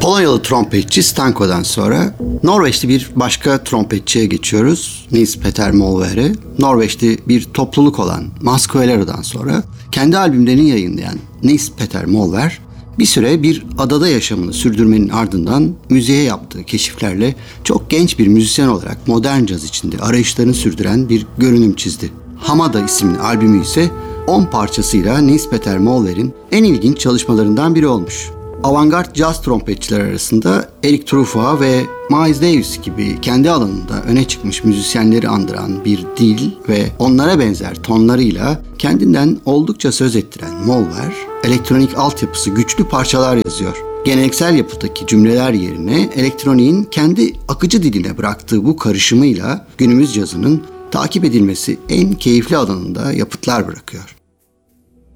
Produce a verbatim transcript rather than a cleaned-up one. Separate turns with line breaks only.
Polonyalı trompetçi Stanko'dan sonra Norveçli bir başka trompetçiye geçiyoruz. Nils Petter Molvere. Norveçli bir topluluk olan Masquerera'dan sonra kendi albümlerini yayınlayan Nils Petter Molvere bir süre bir adada yaşamını sürdürmenin ardından müziğe yaptığı keşiflerle çok genç bir müzisyen olarak modern caz içinde arayışlarını sürdüren bir görünüm çizdi. Hamada isimli albümü ise on parçasıyla Nils Petter Molvere'in en ilginç çalışmalarından biri olmuş. Avantgard caz trompetçiler arasında Eric Trufa ve Miles Davis gibi kendi alanında öne çıkmış müzisyenleri andıran bir dil ve onlara benzer tonlarıyla kendinden oldukça söz ettiren Molvere, elektronik altyapısı güçlü parçalar yazıyor. Geleneksel yapıdaki cümleler yerine elektroniğin kendi akıcı diline bıraktığı bu karışımıyla günümüz cazının takip edilmesi en keyifli alanında yapıtlar bırakıyor.